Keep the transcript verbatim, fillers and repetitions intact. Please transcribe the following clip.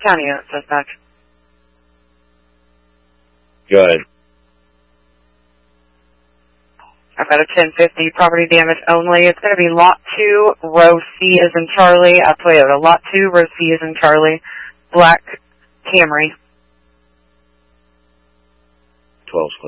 County unit, dispatch. Go ahead. I've got a ten fifty property damage only. It's going to be lot two, row C as in Charlie, a Toyota. Lot two, row C as in Charlie, black Camry. twelve